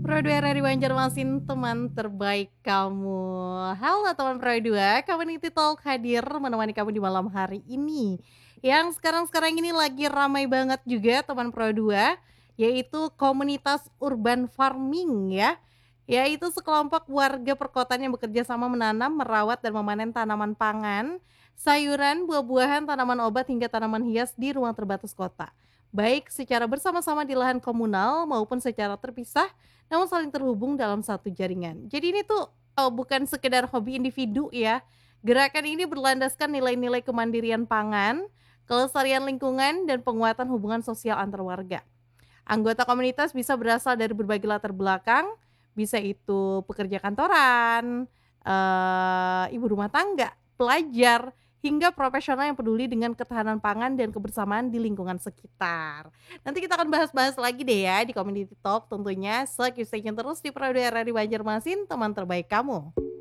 Pro 2 RRI Banjarmasin, teman terbaik kamu. Halo teman Pro 2, Community Talk hadir menemani kamu di malam hari ini. Yang sekarang-sekarang ini lagi ramai banget juga teman Pro 2, yaitu komunitas urban farming ya. Yaitu sekelompok warga perkotaan yang bekerja sama menanam, merawat dan memanen tanaman pangan, sayuran, buah-buahan, tanaman obat hingga tanaman hias di ruang terbatas kota. Baik secara bersama-sama di lahan komunal maupun secara terpisah namun saling terhubung dalam satu jaringan. Jadi ini tuh, bukan sekedar hobi individu ya. Gerakan ini berlandaskan nilai-nilai kemandirian pangan, kelestarian lingkungan, dan penguatan hubungan sosial antar warga. Anggota komunitas bisa berasal dari berbagai latar belakang, bisa itu pekerja kantoran, ibu rumah tangga, pelajar, hingga profesional yang peduli dengan ketahanan pangan dan kebersamaan di lingkungan sekitar. Nanti kita akan bahas-bahas lagi deh ya di Community Talk tentunya. So, keep stay tune terus di Prado RRI Banjarmasin, teman terbaik kamu.